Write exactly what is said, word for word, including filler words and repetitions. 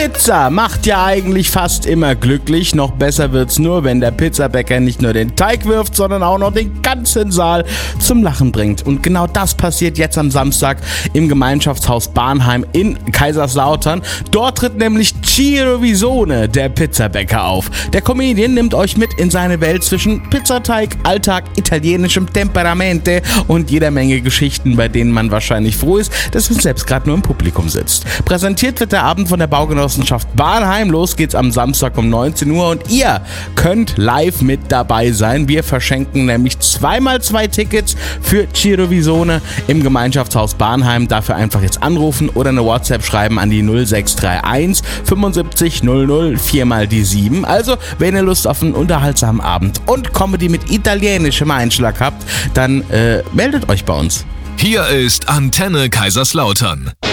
Pizza macht ja eigentlich fast immer glücklich. Noch besser wird's nur, wenn der Pizzabäcker nicht nur den Teig wirft, sondern auch noch den ganzen Saal zum Lachen bringt. Und genau das passiert jetzt am Samstag im Gemeinschaftshaus Barnheim in Kaiserslautern. Dort tritt nämlich Ciro Visone, der Pizzabäcker, auf. Der Comedian nimmt euch mit in seine Welt zwischen Pizzateig, Alltag, italienischem Temperamente und jeder Menge Geschichten, bei denen man wahrscheinlich froh ist, dass man selbst gerade nur im Publikum sitzt. Präsentiert wird der Abend von der Baugenossenschaft Barnheim. Los geht's am Samstag um neunzehn Uhr und ihr könnt live mit dabei sein. Wir verschenken nämlich zweimal zwei Tickets für Ciro Visone im Gemeinschaftshaus Barnheim. Dafür einfach jetzt anrufen oder eine WhatsApp schreiben an die null sechs drei eins fünfundsiebzig null null vier mal die sieben. Also, wenn ihr Lust auf einen unterhaltsamen Abend und Comedy mit italienischem Einschlag habt, dann äh, meldet euch bei uns. Hier ist Antenne Kaiserslautern.